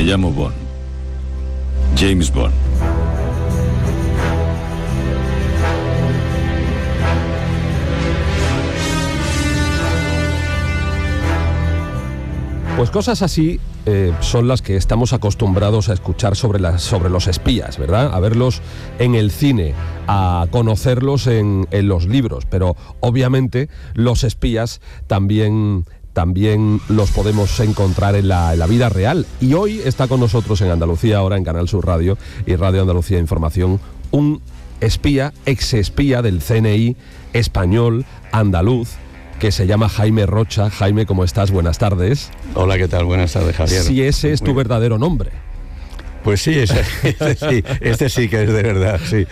Me llamo Bond. James Bond. Pues cosas así son las que estamos acostumbrados a escuchar sobre los espías, ¿verdad? A verlos en el cine, a conocerlos en los libros, pero obviamente los espías también los podemos encontrar en la vida real. Y hoy está con nosotros en Andalucía Ahora, en Canal Sur Radio y Radio Andalucía Información, un espía, exespía del CNI español, andaluz, que se llama Jaime Rocha. Jaime, ¿cómo estás? Buenas tardes. Hola, ¿qué tal? Buenas tardes, Javier. Si ese es tu verdadero nombre. Pues sí, este sí que es de verdad, sí.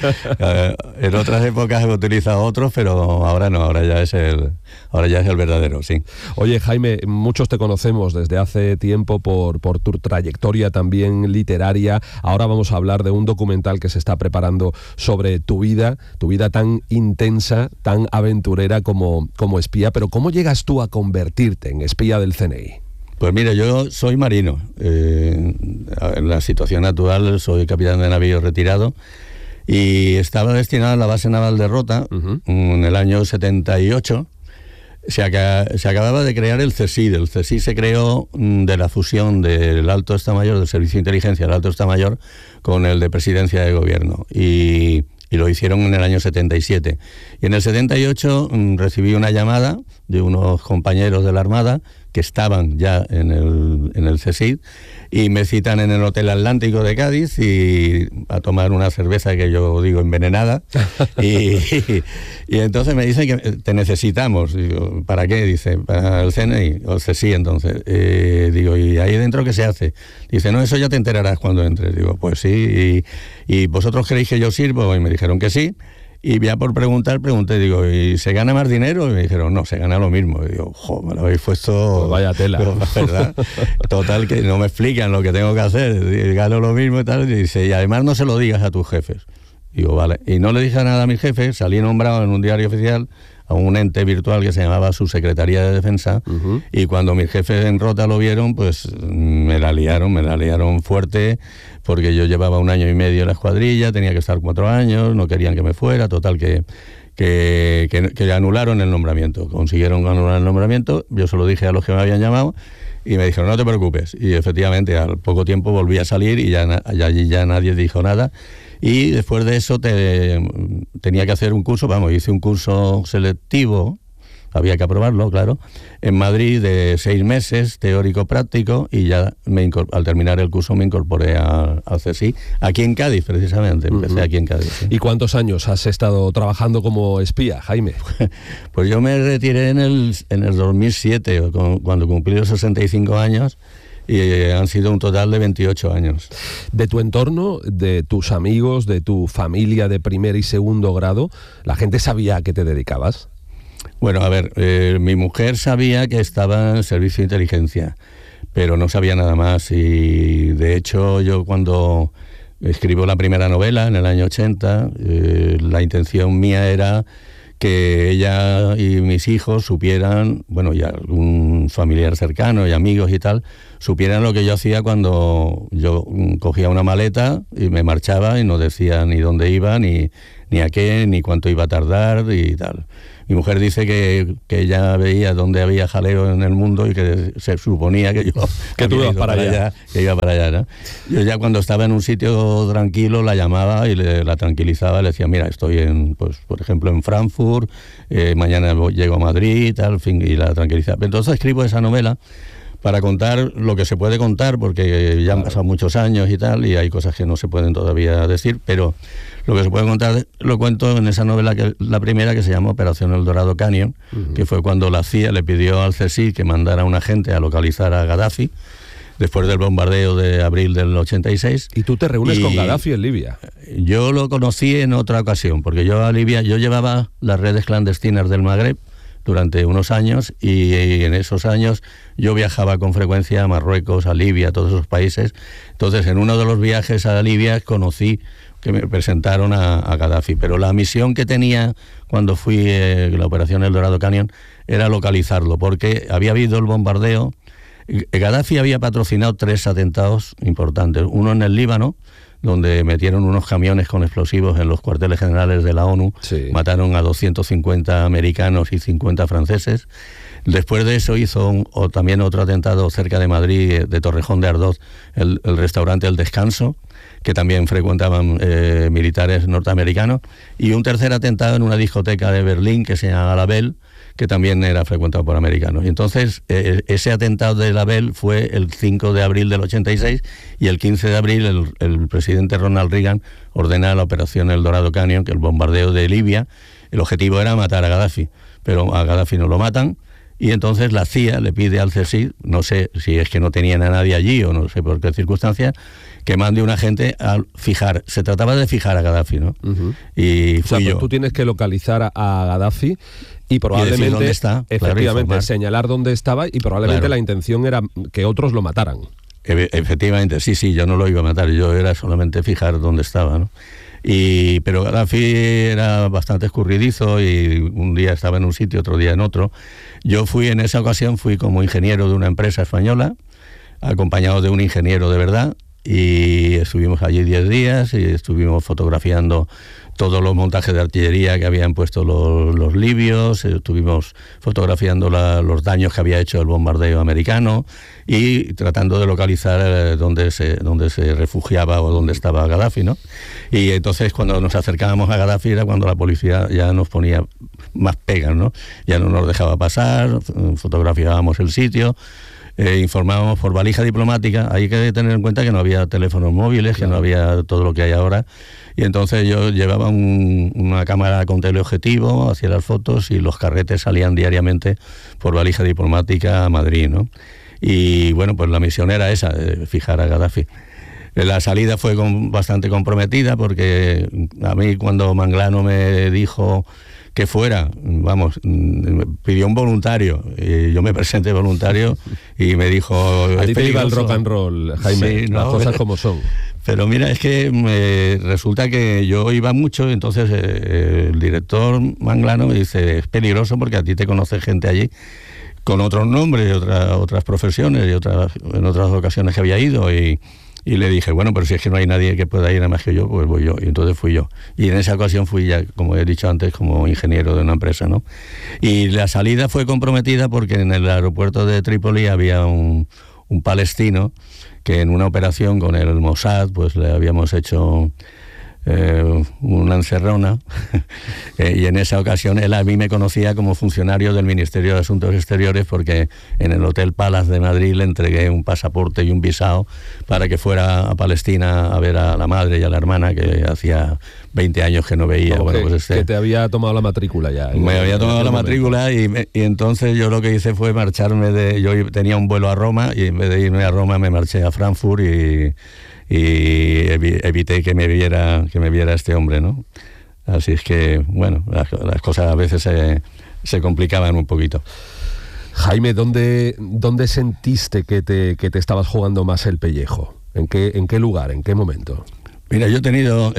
En otras épocas he utilizado otros, pero ahora no, ahora ya es el verdadero, sí. Oye, Jaime, muchos te conocemos desde hace tiempo por tu trayectoria también literaria. Ahora vamos a hablar de un documental que se está preparando sobre tu vida tan intensa, tan aventurera como espía. Pero ¿cómo llegas tú a convertirte en espía del CNI? Pues mira, yo soy marino. En la situación actual soy capitán de navío retirado y estaba destinado a la base naval de Rota en el año 78. Se acababa de crear el CSID. El CSID se creó de la fusión del Alto Estado Mayor, del Servicio de Inteligencia del Alto Estado Mayor, con el de Presidencia de Gobierno. Y lo hicieron en el año 77. Y en el 78 recibí una llamada de unos compañeros de la Armada que estaban ya en el CSID y me citan en el Hotel Atlántico de Cádiz y a tomar una cerveza que yo digo envenenada y entonces me dicen que te necesitamos. Digo, ¿para qué? Dice, para el CNI o el CSID. Entonces digo, ¿y ahí dentro qué se hace? Dice, no, eso ya te enterarás cuando entres. Digo, pues sí. ¿Y vosotros creéis que yo sirvo? Y me dijeron que sí. Y ya por pregunté, digo, ¿y se gana más dinero? Y me dijeron, no, se gana lo mismo. Y digo, me lo habéis puesto... Pues vaya tela. ¿Verdad? Total, que no me explican lo que tengo que hacer. Gano lo mismo y tal. Y dice, y además no se lo digas a tus jefes. Digo, vale. Y no le dije nada a mis jefes, salí nombrado en un diario oficial a un ente virtual que se llamaba Subsecretaría de Defensa, y cuando mis jefes en Rota lo vieron, pues me la liaron fuerte, porque yo llevaba 1 año y medio en la escuadrilla, tenía que estar 4 años, no querían que me fuera, total que anularon el nombramiento, consiguieron anular el nombramiento. Yo se lo dije a los que me habían llamado y me dijeron, no te preocupes, y efectivamente al poco tiempo volví a salir y ya nadie dijo nada. Y después de eso tenía que hacer un curso, hice un curso selectivo, había que aprobarlo, claro, en Madrid de 6 meses, teórico-práctico, y ya al terminar el curso me incorporé al CSI, aquí en Cádiz precisamente, empecé aquí en Cádiz. ¿Sí? ¿Y cuántos años has estado trabajando como espía, Jaime? Pues yo me retiré en el 2007, cuando cumplí los 65 años, y han sido un total de 28 años. ¿De tu entorno, de tus amigos, de tu familia de primer y segundo grado, la gente sabía a qué te dedicabas? Bueno, a ver, mi mujer sabía que estaba en el servicio de inteligencia, pero no sabía nada más. Y de hecho yo cuando escribo la primera novela en el año 80, la intención mía era que ella y mis hijos supieran, y algún familiar cercano y amigos y tal, supieran lo que yo hacía cuando yo cogía una maleta y me marchaba y no decía ni dónde iba, ni a qué, ni cuánto iba a tardar y tal. Mi mujer dice que ella veía dónde había jaleo en el mundo y que se suponía que yo que tú ibas para allá. Que iba para allá, ¿no? Yo ya cuando estaba en un sitio tranquilo la llamaba y la tranquilizaba, le decía, mira, estoy por ejemplo en Frankfurt, mañana llego a Madrid, tal, y la tranquilizaba. Entonces escribo esa novela para contar lo que se puede contar, porque ya han pasado muchos años y tal, y hay cosas que no se pueden todavía decir, pero lo que se puede contar lo cuento en esa novela, la primera, que se llama Operación El Dorado Canyon, que fue cuando la CIA le pidió al CSIC que mandara a un agente a localizar a Gaddafi, después del bombardeo de abril del 86. ¿Y tú te reúnes con Gaddafi en Libia? Yo lo conocí en otra ocasión, porque yo a Libia, yo llevaba las redes clandestinas del Magreb durante unos años, y en esos años yo viajaba con frecuencia a Marruecos, a Libia, a todos esos países. Entonces, en uno de los viajes a Libia conocí que me presentaron a Gaddafi, pero la misión que tenía cuando fui la operación El Dorado Canyon era localizarlo, porque había habido el bombardeo Gaddafi había patrocinado 3 atentados importantes. Uno en el Líbano, donde metieron unos camiones con explosivos en los cuarteles generales de la ONU, Sí. mataron a 250 americanos y 50 franceses. Después de eso hizo también otro atentado cerca de Madrid, de Torrejón de Ardoz, el restaurante El Descanso, que también frecuentaban militares norteamericanos, y un tercer atentado en una discoteca de Berlín que se llama La Belle, que también era frecuentado por americanos. Y entonces ese atentado de La Belle fue el 5 de abril del 86, y el 15 de abril el presidente Ronald Reagan ordena la operación El Dorado Canyon, que es el bombardeo de Libia. El objetivo era matar a Gaddafi, pero a Gaddafi no lo matan. Y entonces la CIA le pide al CSIC, no sé si es que no tenían a nadie allí o no sé por qué circunstancias, que mande un agente a fijar. Se trataba de fijar a Gaddafi, ¿no? Uh-huh. Y O sea, fui pues yo. tú tienes que localizar a Gaddafi y probablemente, decir dónde está, efectivamente, claro, señalar dónde estaba, y probablemente Claro. la intención era que otros lo mataran. Efectivamente, sí, yo no lo iba a matar, yo era solamente fijar dónde estaba, ¿no? Pero Gaddafi era bastante escurridizo, y un día estaba en un sitio, otro día en otro. Yo en esa ocasión fui como ingeniero de una empresa española, acompañado de un ingeniero de verdad, y estuvimos allí 10 días y estuvimos fotografiando todos los montajes de artillería que habían puesto los libios, estuvimos fotografiando los daños que había hecho el bombardeo americano y tratando de localizar dónde se refugiaba o dónde estaba Gaddafi, ¿no? Y entonces cuando nos acercábamos a Gaddafi era cuando la policía ya nos ponía más pegas, ¿no? Ya no nos dejaba pasar, fotografiábamos el sitio. Informábamos por valija diplomática. Hay que tener en cuenta que no había teléfonos móviles, Claro. que no había todo lo que hay ahora, y entonces yo llevaba una cámara con teleobjetivo, hacía las fotos, y los carretes salían diariamente por valija diplomática a Madrid, ¿no? Y bueno, pues la misión era esa, fijar a Gaddafi. La salida fue bastante comprometida, porque a mí cuando Manglano me dijo que fuera, vamos, pidió un voluntario, y yo me presenté voluntario y me dijo... A ti te iba el peligroso. rock and roll, Jaime, Sí, las no, cosas como son. Pero mira, es que resulta que yo iba mucho, entonces el director Manglano me dice, es peligroso porque a ti te conoce gente allí con otros nombres y otras profesiones y en otras ocasiones que había ido, y le dije, bueno, pero si es que no hay nadie que pueda ir nada más que yo, pues voy yo. Y entonces fui yo. Y en esa ocasión fui ya, como he dicho antes, como ingeniero de una empresa, ¿no? Y la salida fue comprometida porque en el aeropuerto de Trípoli había un palestino que en una operación con el Mossad, pues le habíamos hecho una encerrona, y en esa ocasión él a mí me conocía como funcionario del Ministerio de Asuntos Exteriores, porque en el Hotel Palace de Madrid le entregué un pasaporte y un visado para que fuera a Palestina a ver a la madre y a la hermana, que hacía 20 años que no veía. Como Bueno, pues que te había tomado la matrícula ya. me había tomado En la aquel matrícula, y entonces yo lo que hice fue marcharme yo tenía un vuelo a Roma, y en vez de irme a Roma me marché a Frankfurt, y evité que me viera este hombre, ¿no? Así es que, bueno, las cosas a veces se complicaban un poquito. Jaime, ¿dónde sentiste que te estabas jugando más el pellejo? ¿En qué lugar? ¿En qué momento? Mira, yo he tenido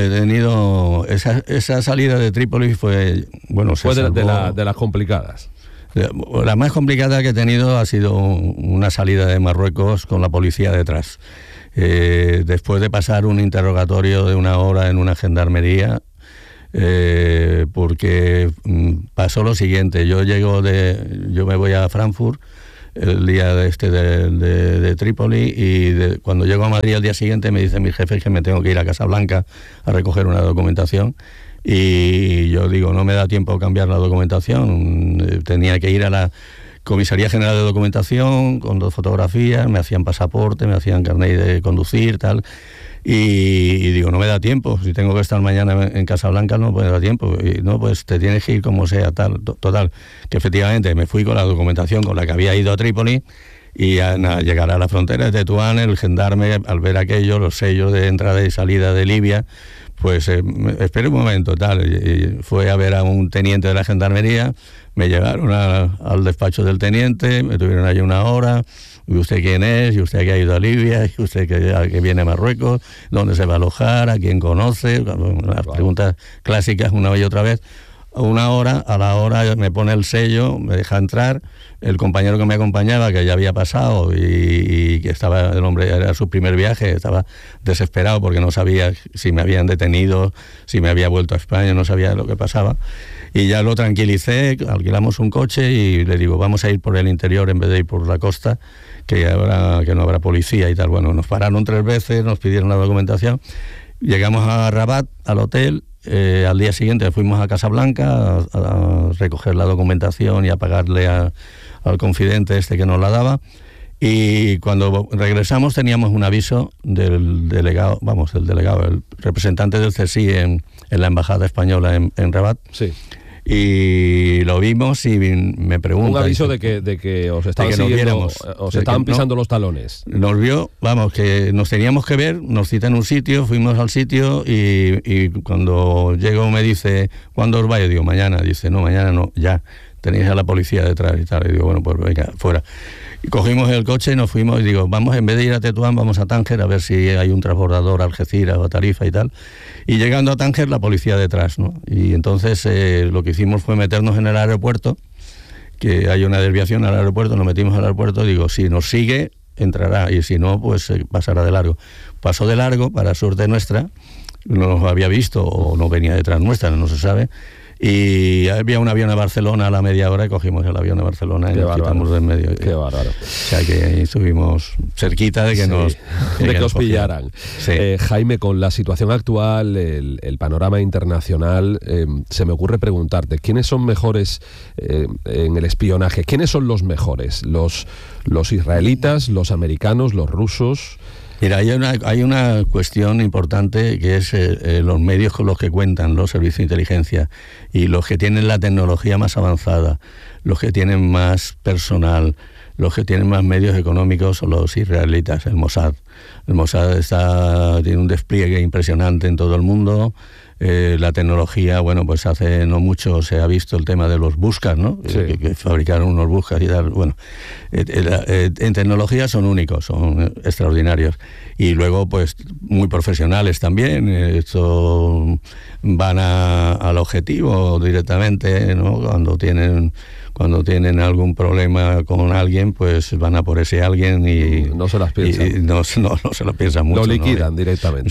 esa salida de Trípoli fue, bueno, Fue de las complicadas. La más complicada que he tenido ha sido una salida de Marruecos con la policía detrás. Después de pasar un interrogatorio de 1 hora en una gendarmería, porque pasó lo siguiente. Yo me voy a Frankfurt el día de Trípoli, y cuando llego a Madrid al día siguiente me dicen mis jefes que me tengo que ir a Casablanca a recoger una documentación, y yo digo, no me da tiempo a cambiar la documentación. Tenía que ir a la Comisaría General de Documentación con 2 fotografías, me hacían pasaporte, me hacían carnet de conducir, tal, y digo, no me da tiempo, si tengo que estar mañana en Casablanca no me da tiempo, y no, pues te tienes que ir como sea, tal. Total, que efectivamente me fui con la documentación con la que había ido a Trípoli, y al llegar a la frontera de Tetuán, el gendarme, al ver aquello, los sellos de entrada y salida de Libia, pues espere un momento, tal, y fue a ver a un teniente de la gendarmería, me llevaron al despacho del teniente, me tuvieron allí 1 hora, ¿y usted quién es? ¿Y usted que ha ido a Libia? ¿Y usted que viene a Marruecos? ¿Dónde se va a alojar? ¿A quién conoce? Las preguntas clásicas una y otra vez. una hora, a la hora me pone el sello, me deja entrar, el compañero que me acompañaba, que ya había pasado y que estaba, el hombre era su primer viaje, estaba desesperado porque no sabía si me habían detenido, si me había vuelto a España, no sabía lo que pasaba, y ya lo tranquilicé, alquilamos un coche y le digo, vamos a ir por el interior en vez de ir por la costa, que no habrá policía y tal. Bueno, nos pararon 3 veces, nos pidieron la documentación, llegamos a Rabat, al hotel. Al día siguiente fuimos a Casablanca a recoger la documentación y a pagarle al confidente este que nos la daba, y cuando regresamos teníamos un aviso del delegado, el representante del CSI en la embajada española en Rabat. Sí. Y lo vimos y me pregunta... Un aviso de que os estaban siguiendo, os estaban pisando los talones. Nos vio, que nos teníamos que ver, nos cita en un sitio, fuimos al sitio y cuando llego me dice, ¿cuándo os vais? Digo, mañana. Dice, no, mañana no, ya, tenéis a la policía detrás y tal. Y digo, bueno, pues venga, fuera. Y cogimos el coche y nos fuimos y digo, vamos, en vez de ir a Tetuán, vamos a Tánger a ver si hay un transbordador a Algeciras o a Tarifa y tal. Y llegando a Tánger, la policía detrás, ¿no? Y entonces lo que hicimos fue meternos en el aeropuerto, que hay una desviación al aeropuerto, nos metimos al aeropuerto, digo, si nos sigue, entrará, y si no, pues pasará de largo. Pasó de largo, para suerte nuestra, no nos había visto o no venía detrás nuestra, no se sabe. Y había un avión a Barcelona a la media hora y cogimos el avión a Barcelona y nos quitamos de en medio. Qué bárbaro. O sea que ahí estuvimos cerquita de que os pillaran. Sí. Jaime, con la situación actual, el panorama internacional, se me ocurre preguntarte, ¿quiénes son mejores en el espionaje? ¿Quiénes son los mejores? ¿Los israelitas, los americanos, los rusos? Mira, hay una cuestión importante que es los medios con los que cuentan los servicios de inteligencia y los que tienen la tecnología más avanzada, los que tienen más personal, los que tienen más medios económicos son los israelitas, el Mossad. El Mossad tiene un despliegue impresionante en todo el mundo. La tecnología, bueno, pues hace no mucho se ha visto el tema de los buscas, ¿no? Sí. Que fabricaron unos buscas y tal. Bueno, en tecnología son únicos, son extraordinarios. Y luego, pues, muy profesionales también. Esto van al objetivo directamente, ¿no? Cuando tienen algún problema con alguien, pues van a por ese alguien y no se las piensan. Y no se lo piensan mucho. Lo liquidan, ¿no? Directamente.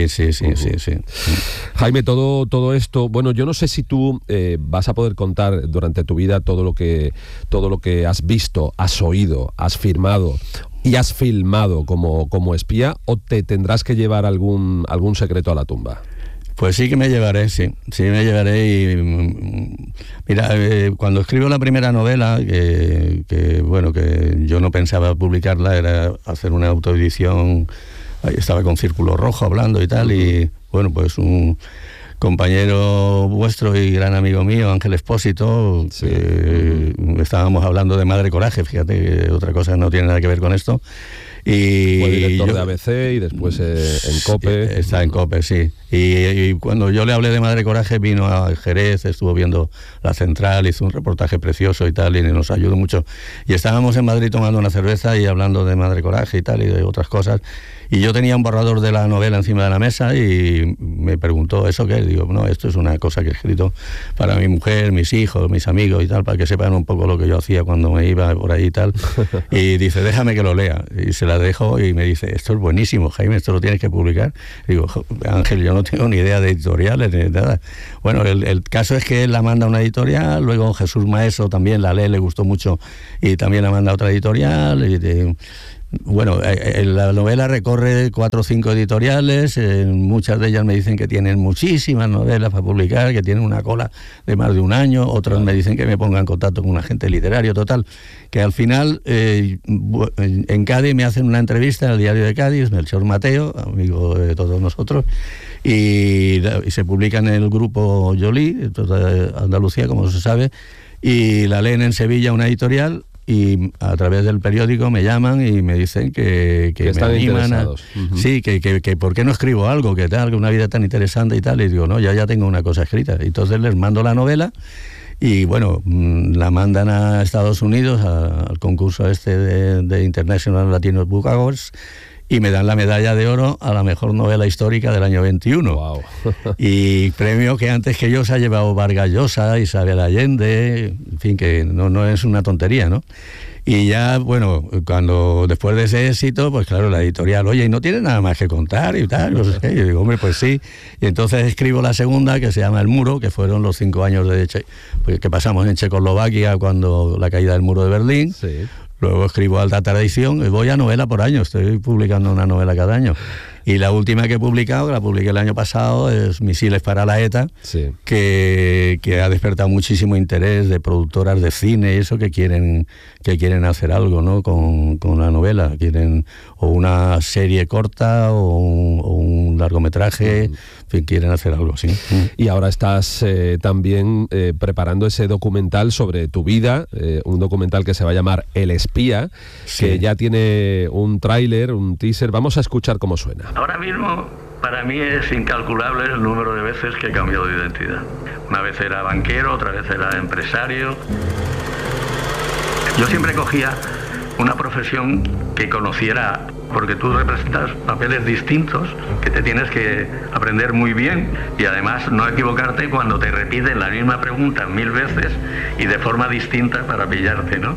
Sí. Jaime, todo esto, bueno, yo no sé si tú vas a poder contar durante tu vida todo lo que has visto, has oído, has firmado y has filmado como espía, o te tendrás que llevar algún secreto a la tumba. Pues sí que me llevaré, sí me llevaré. Y mira, cuando escribo la primera novela, que yo no pensaba publicarla, era hacer una autoedición, ahí estaba con Círculo Rojo hablando y tal, y bueno, pues un compañero vuestro y gran amigo mío, Ángel Expósito, sí. Estábamos hablando de Madre Coraje, fíjate, que otra cosa no tiene nada que ver con esto. Y fue director de ABC y después en COPE. Está en COPE, sí. Y cuando yo le hablé de Madre Coraje, vino a Jerez, estuvo viendo la central, hizo un reportaje precioso y tal, y nos ayudó mucho. Y estábamos en Madrid tomando una cerveza y hablando de Madre Coraje y tal, y de otras cosas. Y yo tenía un borrador de la novela encima de la mesa y me preguntó, ¿eso qué es? Digo, no, esto es una cosa que he escrito para mi mujer, mis hijos, mis amigos y tal, para que sepan un poco lo que yo hacía cuando me iba por ahí y tal. Y dice, déjame que lo lea. Y se la dejo y me dice, esto es buenísimo, Jaime, esto lo tienes que publicar. Digo, Ángel, yo no tengo ni idea de editoriales, ni nada. Bueno, el caso es que él la manda a una editorial, luego Jesús Maeso también la lee, le gustó mucho y también la manda a otra editorial. Bueno, la novela recorre 4 o 5 editoriales, muchas de ellas me dicen que tienen muchísimas novelas para publicar, que tienen una cola de más de un año, otras me dicen que me ponga en contacto con un agente literario, total, que al final en Cádiz me hacen una entrevista al Diario de Cádiz, Melchor Mateo, amigo de todos nosotros, y se publica en el grupo Joly, toda Andalucía, como se sabe, y la leen en Sevilla una editorial. Y a través del periódico me llaman y me dicen que están me animan interesados. Sí, que por qué no escribo algo, que tal, que una vida tan interesante y tal. Y digo, no, ya tengo una cosa escrita. Entonces les mando la novela y bueno, la mandan a Estados Unidos al concurso este de International Latino Book Awards. y me dan la medalla de oro a la mejor novela histórica del año 21. Wow. Y premio que antes que yo se ha llevado Vargas Llosa, Isabel Allende, en fin, que no es una tontería, ¿no? Y ya, bueno, cuando después de ese éxito, pues claro, la editorial, oye, ¿y no tiene nada más que contar y tal? No sé qué. Yo digo, hombre, pues sí. Y entonces escribo la segunda, que se llama El Muro, que fueron los 5 años que pasamos en Checoslovaquia cuando la caída del muro de Berlín. Sí. Luego escribo Alta Tradición y voy a novela por año, estoy publicando una novela cada año. Y la última que he publicado, que la publiqué el año pasado, es Misiles para la ETA, Sí. que ha despertado muchísimo interés de productoras de cine y eso que quieren hacer algo, ¿no? con la novela, quieren o una serie corta o un largometraje, en fin, quieren hacer algo, sí. Y ahora estás también preparando ese documental sobre tu vida, un documental que se va a llamar El Espía, Sí. que ya tiene un tráiler, un teaser. Vamos a escuchar cómo suena. Ahora mismo, para mí es incalculable el número de veces que he cambiado de identidad. Una vez era banquero, otra vez era empresario. Yo siempre cogía una profesión que conociera, porque tú representas papeles distintos que te tienes que aprender muy bien y además no equivocarte cuando te repiten la misma pregunta 1000 veces y de forma distinta para pillarte, ¿no?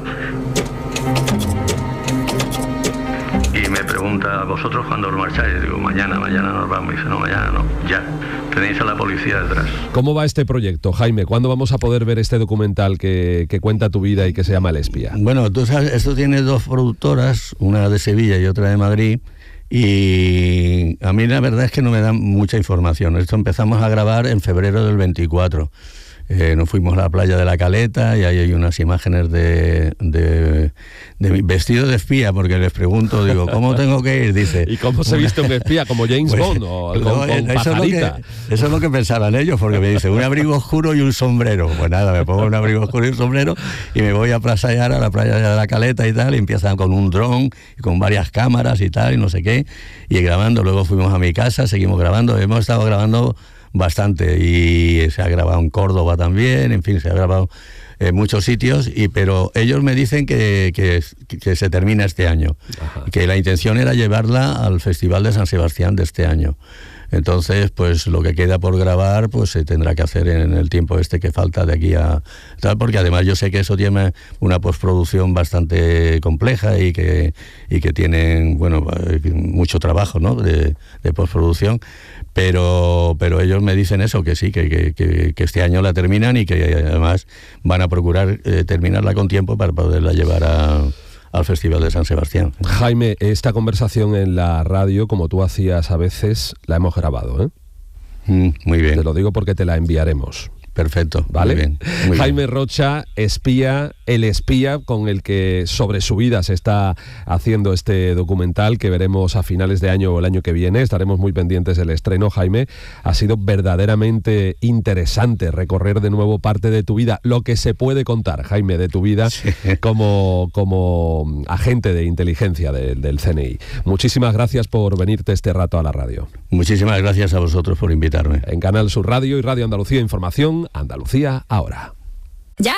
Y me pregunta, ¿vosotros cuándo os marcháis? Digo, mañana nos vamos. Y dice, no, mañana no, ya. Tenéis a la policía detrás. ¿Cómo va este proyecto, Jaime? ¿Cuándo vamos a poder ver este documental que cuenta tu vida y que se llama El Espía? Bueno, tú sabes, esto tiene 2 productoras, una de Sevilla y otra de Madrid, y a mí la verdad es que no me dan mucha información. Esto empezamos a grabar en febrero del 24. Nos fuimos a la playa de la Caleta y ahí hay unas imágenes de vestido de espía, porque les pregunto, digo, ¿cómo tengo que ir? Dice, ¿Y cómo se viste un espía? ¿Como James pues, Bond o no, con pajarita? Eso es lo que pensaban ellos, porque me dice un abrigo oscuro y un sombrero. Pues nada, me pongo un abrigo oscuro y un sombrero y me voy a plasear a la playa de la Caleta y tal, y empiezan con un dron y con varias cámaras y tal, y no sé qué, y grabando. Luego fuimos a mi casa, seguimos grabando, hemos estado grabando bastante, y se ha grabado en Córdoba también, en fin, se ha grabado en muchos sitios, pero ellos me dicen que se termina este año. Ajá. Que la intención era llevarla al Festival de San Sebastián de este año. Entonces, pues lo que queda por grabar, pues se tendrá que hacer en el tiempo que falta de aquí a tal, porque además yo sé que eso tiene una postproducción bastante compleja y que tienen, bueno, mucho trabajo, ¿no? de postproducción, pero ellos me dicen eso, que sí, que este año la terminan y que además van a procurar terminarla con tiempo para poderla llevar al Festival de San Sebastián. Jaime, esta conversación en la radio, como tú hacías a veces, la hemos grabado, ¿eh? Muy bien. Te lo digo porque te la enviaremos. Perfecto, ¿vale? Muy bien, muy Jaime bien. Rocha, espía, el espía con el que sobre su vida se está haciendo este documental que veremos a finales de año o el año que viene. Estaremos muy pendientes del estreno, Jaime. Ha sido verdaderamente interesante recorrer de nuevo parte de tu vida, lo que se puede contar, Jaime, de tu vida sí. como agente de inteligencia del CNI. Muchísimas gracias por venirte este rato a la radio. Muchísimas gracias a vosotros por invitarme. En Canal Sur Radio y Radio Andalucía Información, Andalucía Ahora.